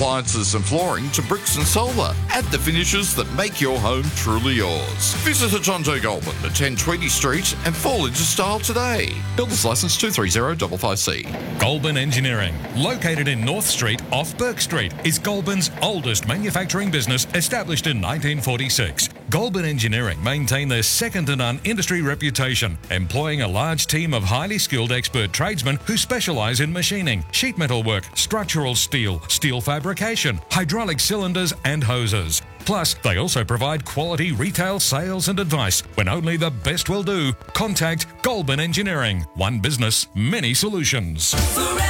appliances and flooring to bricks and solar. Add the finishes that make your home truly yours. Visit a John Joe Goldman at 1020 Street and fall into style today. Builder's Licence 23055C. Goulburn Engineering, located in North Street off Burke Street, is Goulburn's oldest manufacturing business, established in 1946. Goulburn Engineering maintain their second-to-none industry reputation, employing a large team of highly skilled expert tradesmen who specialise in machining, sheet metal work, structural steel, steel fabrication, hydraulic cylinders and hoses. Plus, they also provide quality retail sales and advice. When only the best will do, contact Goulburn Engineering. One business, many solutions. Forever.